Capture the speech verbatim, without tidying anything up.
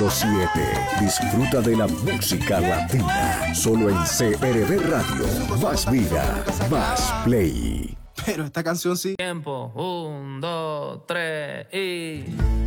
cero siete. Disfruta de la música latina. Solo en C R V Radio. Más vida, más play. Pero esta canción sí. Tiempo, un, dos, tres y...